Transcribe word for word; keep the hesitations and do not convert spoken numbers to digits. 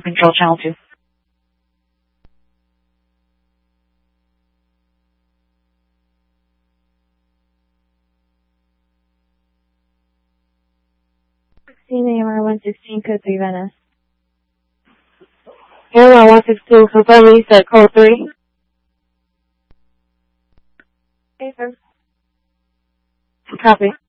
Control channel two. sixteen A M R one sixteen, code three, Venice. A M R one sixteen, confirm reset, code three. Okay, sir. Copy.